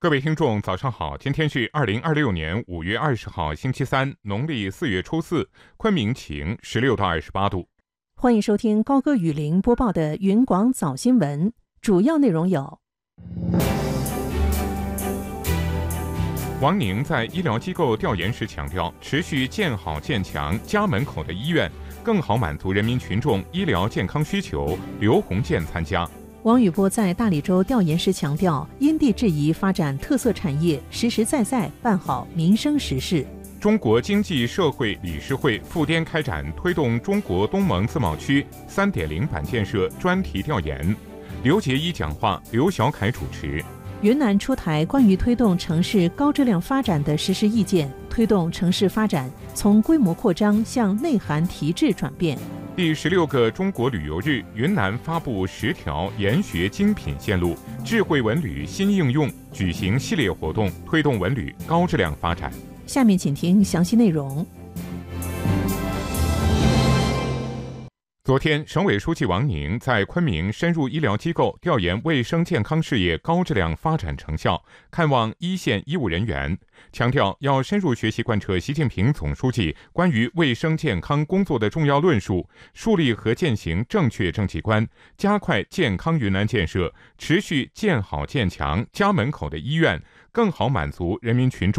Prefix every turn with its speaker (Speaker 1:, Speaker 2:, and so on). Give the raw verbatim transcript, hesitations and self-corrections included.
Speaker 1: 各位听众，早上好！今天是二零二六年五月二十号，星期三，农历四月初四，昆明晴，十六到二十八度。
Speaker 2: 欢迎收听高歌雨林播报的云广早新闻，主要内容有：
Speaker 1: 王宁在医疗机构调研时强调，持续建好建强家门口的医院，更好满足人民群众医疗健康需求。刘鸿渐参加。
Speaker 2: 王宇波在大理州调研时强调，因地制宜发展特色产业，实实在在办好民生实事。
Speaker 1: 中国经济社会理事会赴滇开展推动中国东盟自贸区 三点零 版建设专题调研，刘捷一讲话，刘小凯主持。
Speaker 2: 云南出台关于推动城市高质量发展的实施意见，推动城市发展从规模扩张向内涵提质转变。
Speaker 1: 第十六个中国旅游日，云南发布十条研学精品线路，智慧文旅新应用，举行系列活动，推动文旅高质量发展。
Speaker 2: 下面请听详细内容。
Speaker 1: 昨天，省委书记王宁在昆明深入医疗机构调研卫生健康事业高质量发展成效，看望一线医务人员，强调要深入学习贯彻习近平总书记关于卫生健康工作的重要论述，树立和践行正确政绩观，加快健康云南建设，持续建好建强家门口的医院，更好满足人民群众